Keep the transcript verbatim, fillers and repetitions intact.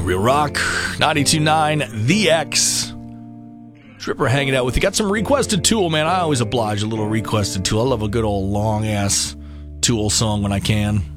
Real Rock, ninety-two point nine, The X. Tripper hanging out with you. Got some requested Tool, man. I always oblige a little requested Tool. I love a good old long-ass Tool song when I can.